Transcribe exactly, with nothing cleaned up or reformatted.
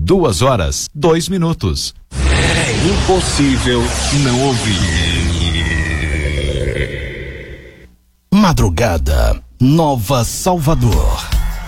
Duas horas, dois minutos. É impossível não ouvir. Madrugada, Nova Salvador.